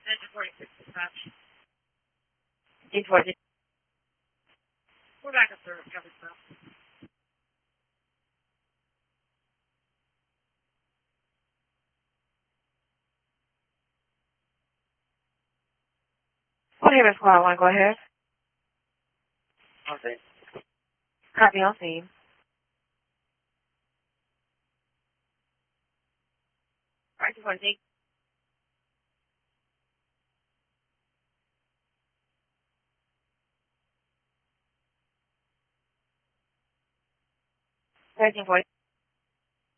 Engine 46 dispatch. 840. We're back up service, covered stuff. Okay, Miss Squad 1, go ahead. Okay. Copy on scene. Alright, just want to take. Engine 40.